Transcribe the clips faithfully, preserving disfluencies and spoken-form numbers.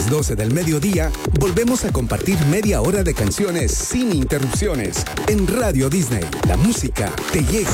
las doce del mediodía, volvemos a compartir media hora de canciones sin interrupciones en Radio Disney. La música te llega.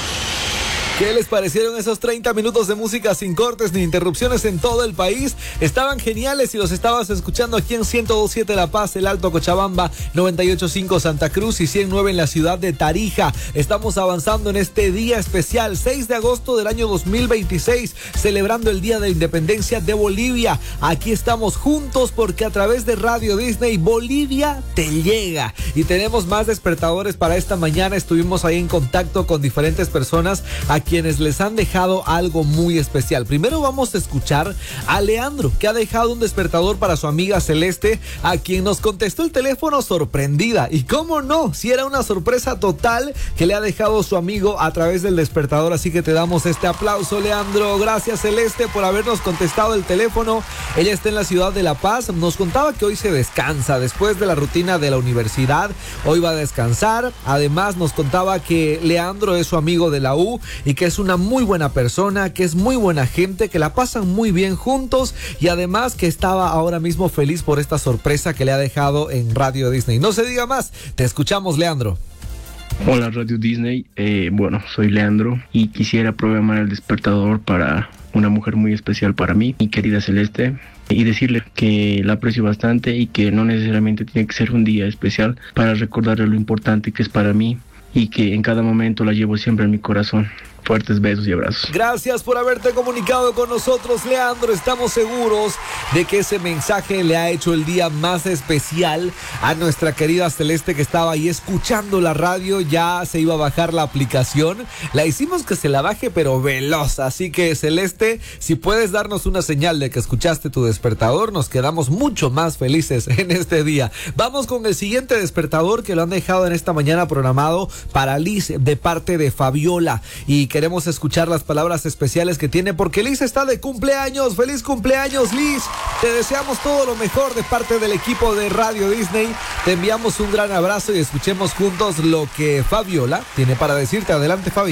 ¿Qué les parecieron esos treinta minutos de música sin cortes ni interrupciones en todo el país? Estaban geniales y los estabas escuchando aquí en ciento dos punto siete La Paz, El Alto Cochabamba, noventa y ocho punto cinco Santa Cruz y ciento nueve en la ciudad de Tarija. Estamos avanzando en este día especial, seis de agosto del año dos mil veintiséis, celebrando el Día de la Independencia de Bolivia. Aquí estamos juntos porque a través de Radio Disney, Bolivia te llega. Y tenemos más despertadores para esta mañana. Estuvimos ahí en contacto con diferentes personas a quienes les han dejado algo muy especial. Primero vamos a escuchar a Leandro, que ha dejado un despertador para su amiga Celeste, a quien nos contestó el teléfono sorprendida. Y cómo no, si era una sorpresa total que le ha dejado su amigo a través del despertador. Así que te damos este aplauso, Leandro. Gracias, Celeste, por habernos contestado el teléfono. Ella está en la ciudad de La Paz. Nos contaba que hoy se descansa después de la rutina de la universidad. Hoy va a descansar. Además nos contaba que Leandro es su amigo de la U y que es una muy buena persona, que es muy buena gente, que la pasan muy bien juntos y además que estaba ahora mismo feliz por esta sorpresa que le ha dejado en Radio Disney. No se diga más, te escuchamos, Leandro. Hola, Radio Disney. Eh, bueno, soy Leandro y quisiera programar el despertador para una mujer muy especial para mí, mi querida Celeste, y decirle que la aprecio bastante y que no necesariamente tiene que ser un día especial para recordarle lo importante que es para mí y que en cada momento la llevo siempre en mi corazón. Fuertes besos y abrazos. Gracias por haberte comunicado con nosotros, Leandro. Estamos seguros de que ese mensaje le ha hecho el día más especial a nuestra querida Celeste, que estaba ahí escuchando la radio. Ya se iba a bajar la aplicación. La hicimos que se la baje, pero veloz. Así que, Celeste, si puedes darnos una señal de que escuchaste tu despertador, nos quedamos mucho más felices en este día. Vamos con el siguiente despertador que lo han dejado en esta mañana programado para Liz, de parte de Fabiola. Y que queremos escuchar las palabras especiales que tiene porque Liz está de cumpleaños. ¡Feliz cumpleaños, Liz! Te deseamos todo lo mejor de parte del equipo de Radio Disney. Te enviamos un gran abrazo y escuchemos juntos lo que Fabiola tiene para decirte. Adelante, Fabi.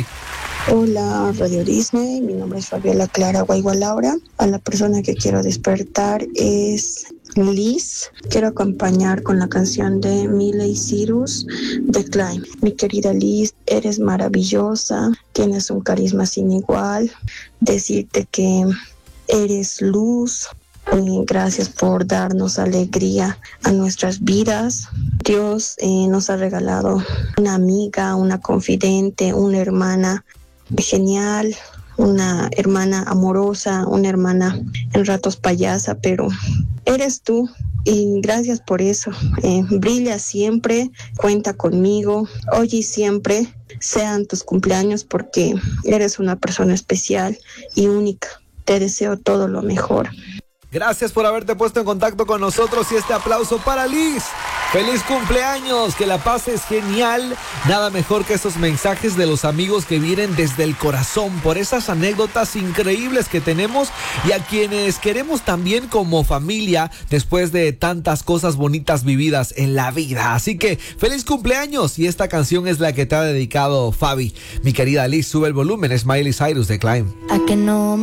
Hola, Radio Disney. Mi nombre es Fabiola Clara Guaigua Laura. A la persona que quiero despertar es Liz. Quiero acompañar con la canción de Miley Cyrus, The Climb. Mi querida Liz, eres maravillosa, tienes un carisma sin igual. Decirte que eres luz. Eh, gracias por darnos alegría a nuestras vidas. Dios eh, nos ha regalado una amiga, una confidente, una hermana genial, una hermana amorosa, una hermana en ratos payasa, pero eres tú y gracias por eso. Eh, brilla siempre, cuenta conmigo, hoy y siempre sean tus cumpleaños porque eres una persona especial y única. Te deseo todo lo mejor. Gracias por haberte puesto en contacto con nosotros y este aplauso para Liz. ¡Feliz cumpleaños! Que la pases genial. Nada mejor que esos mensajes de los amigos que vienen desde el corazón por esas anécdotas increíbles que tenemos y a quienes queremos también como familia después de tantas cosas bonitas vividas en la vida. Así que feliz cumpleaños y esta canción es la que te ha dedicado Fabi. Mi querida Liz, sube el volumen, es Miley Cyrus, The Climb. A que no